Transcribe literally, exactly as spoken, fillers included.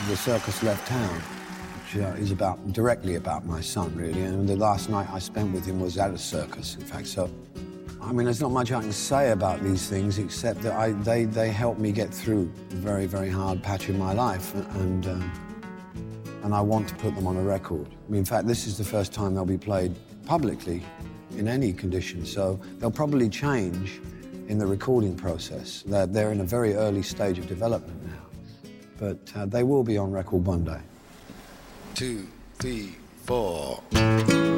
The Circus Left Town, which uh, is about directly about my son, really. And the last night I spent with him was at a circus, in fact. So, I mean, there's not much I can say about these things except that I, they, they helped me get through a very, very hard patch in my life. And, um, and I want to put them on a record. I mean, in fact, this is the first time they'll be played publicly in any condition. So they'll probably change in the recording process. They're, they're in a very early stage of development now. But uh, they will be on record one day. Two, three, four.